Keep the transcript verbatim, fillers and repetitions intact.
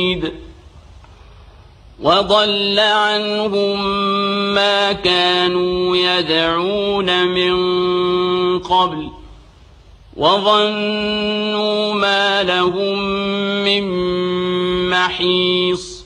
وضل عنهم ما كانوا يدعون من قبل وظنوا ما لهم من محيص